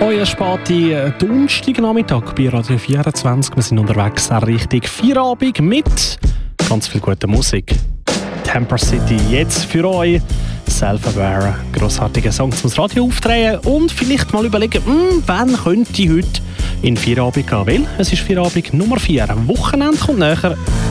Euer späte Donnerstagnachmittag bei Radio 24. Wir sind unterwegs in Richtung Feierabend mit ganz viel guter Musik. Temper City jetzt für euch. Self-Aware, grossartige Songs zum Radio aufdrehen und vielleicht mal überlegen, wann könnte ich heute in Feierabend gehen? Weil es ist Feierabend Nummer 4. Am Wochenende kommt näher.